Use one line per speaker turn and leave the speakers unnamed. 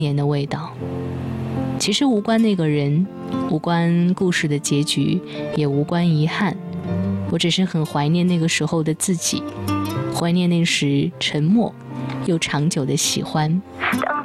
年的味道。其实无关那个人，无关故事的结局，也无关遗憾，我只是很怀念那个时候的自己，怀念那时沉默又长久的喜欢。